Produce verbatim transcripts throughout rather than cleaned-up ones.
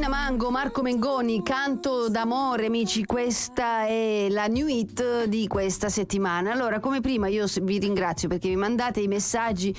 Mango, Marco Mengoni, Canto d'amore, amici, questa è la new hit di questa settimana. Allora, come prima io vi ringrazio perché mi mandate i messaggi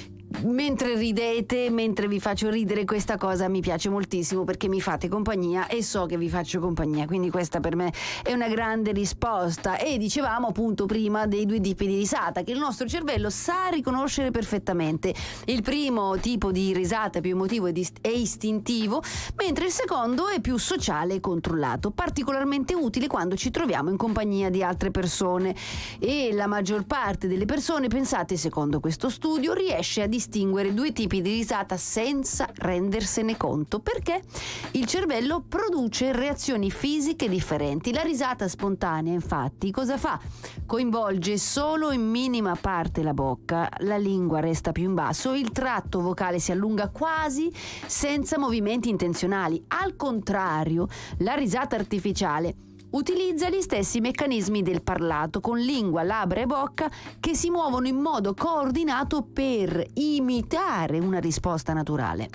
mentre ridete, mentre vi faccio ridere. Questa cosa mi piace moltissimo perché mi fate compagnia e so che vi faccio compagnia, quindi questa per me è una grande risposta. E dicevamo appunto prima dei due tipi di risata che il nostro cervello sa riconoscere perfettamente. Il primo tipo di risata è più emotivo e istintivo, mentre il secondo è più sociale e controllato, particolarmente utile quando ci troviamo in compagnia di altre persone. E la maggior parte delle persone, pensate, secondo questo studio, riesce a distinguere due tipi di risata senza rendersene conto, perché il cervello produce reazioni fisiche differenti. La risata spontanea, infatti, cosa fa? Coinvolge solo in minima parte la bocca, la lingua resta più in basso, il tratto vocale si allunga quasi senza movimenti intenzionali. Al contrario, la risata artificiale utilizza gli stessi meccanismi del parlato, con lingua, labbra e bocca che si muovono in modo coordinato per imitare una risposta naturale.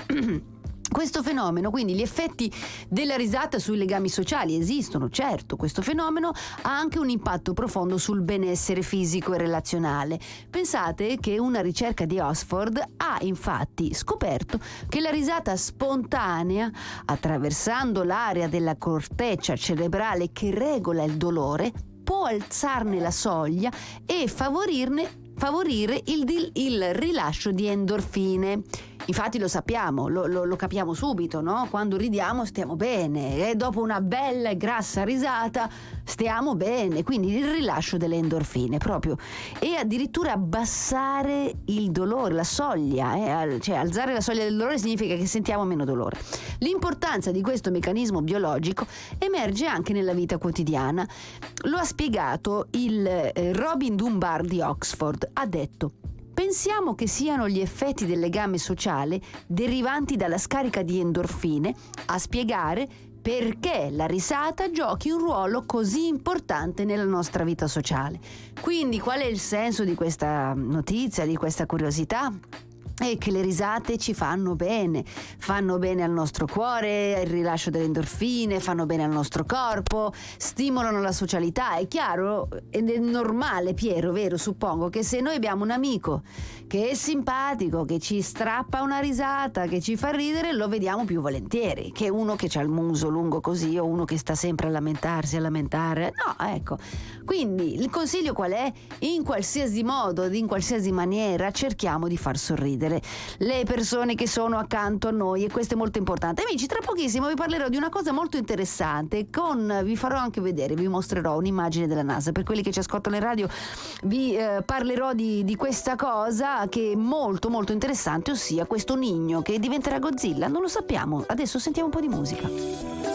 Questo fenomeno, quindi gli effetti della risata sui legami sociali esistono, certo. Questo fenomeno ha anche un impatto profondo sul benessere fisico e relazionale. Pensate che una ricerca di Oxford ha infatti scoperto che la risata spontanea, attraversando l'area della corteccia cerebrale che regola il dolore, può alzarne la soglia e favorirne favorire il, il rilascio di endorfine. Infatti lo sappiamo, lo, lo, lo capiamo subito, no? Quando ridiamo stiamo bene e dopo una bella e grassa risata stiamo bene, quindi il rilascio delle endorfine proprio. E addirittura abbassare il dolore, la soglia, eh? Cioè alzare la soglia del dolore significa che sentiamo meno dolore. L'importanza di questo meccanismo biologico emerge anche nella vita quotidiana. Lo ha spiegato il eh, Robin Dunbar di Oxford. Ha detto: pensiamo che siano gli effetti del legame sociale derivanti dalla scarica di endorfine a spiegare perché la risata giochi un ruolo così importante nella nostra vita sociale. Quindi qual è il senso di questa notizia, di questa curiosità? È che le risate ci fanno bene, fanno bene al nostro cuore, il rilascio delle endorfine, fanno bene al nostro corpo, stimolano la socialità. È chiaro ed è normale, Piero, vero? Suppongo che se noi abbiamo un amico che è simpatico, che ci strappa una risata, che ci fa ridere, lo vediamo più volentieri che uno che ha il muso lungo così o uno che sta sempre a lamentarsi, a lamentare. No, ecco. Quindi il consiglio qual è? In qualsiasi modo, in qualsiasi maniera, cerchiamo di far sorridere le persone che sono accanto a noi, e questo è molto importante. Amici, tra pochissimo vi parlerò di una cosa molto interessante, con vi farò anche vedere, vi mostrerò un'immagine della NASA. Per quelli che ci ascoltano in radio vi eh, parlerò di, di questa cosa che è molto molto interessante, ossia questo Nigno che diventerà Godzilla. Non lo sappiamo, adesso sentiamo un po' di musica.